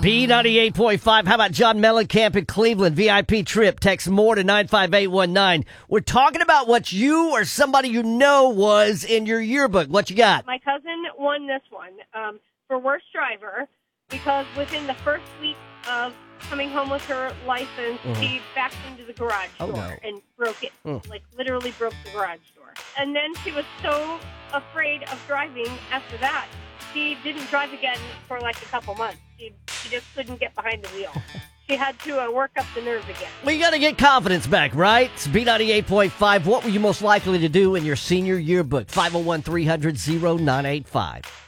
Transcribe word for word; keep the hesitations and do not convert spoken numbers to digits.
B ninety-eight point five. How about John Mellencamp in Cleveland? V I P trip. Text more to nine five eight one nine. We're talking about what you or somebody you know was in your yearbook. What you got? My cousin won this one um, for worst driver because within the first week of coming home with her license, mm-hmm. she backed into the garage oh, door no. and broke it. Mm. Like, literally broke the garage door. And then she was so afraid of driving after that, she didn't drive again for like a couple months. She, she just couldn't get behind the wheel. She had to uh, work up the nerve again. Well, you got to get confidence back, right? It's B ninety-eight point five. What were you most likely to do in your senior yearbook? five oh one, three hundred, oh nine eight five.